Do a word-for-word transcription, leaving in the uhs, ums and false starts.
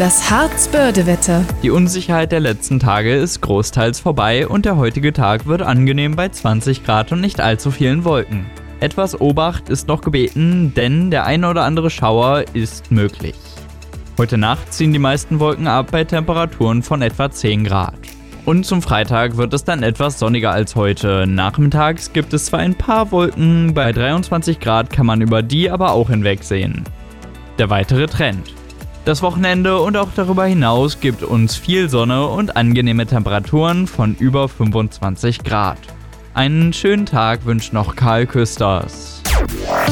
Das Harzbörde-Wetter. Die Unsicherheit der letzten Tage ist großteils vorbei und der heutige Tag wird angenehm bei zwanzig Grad und nicht allzu vielen Wolken. Etwas Obacht ist noch gebeten, denn der ein oder andere Schauer ist möglich. Heute Nacht ziehen die meisten Wolken ab bei Temperaturen von etwa zehn Grad. Und zum Freitag wird es dann etwas sonniger als heute. Nachmittags gibt es zwar ein paar Wolken, bei dreiundzwanzig Grad kann man über die aber auch hinwegsehen. Der weitere Trend. Das Wochenende und auch darüber hinaus gibt uns viel Sonne und angenehme Temperaturen von über fünfundzwanzig Grad. Einen schönen Tag wünscht noch Karl Küsters.